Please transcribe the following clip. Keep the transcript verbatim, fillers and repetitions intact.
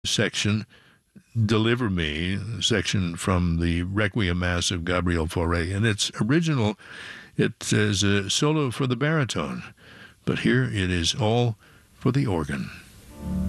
section, Deliver Me, section from the Requiem Mass of Gabriel Fauré. And it's original, it is a solo for the baritone, but here it is all for the organ.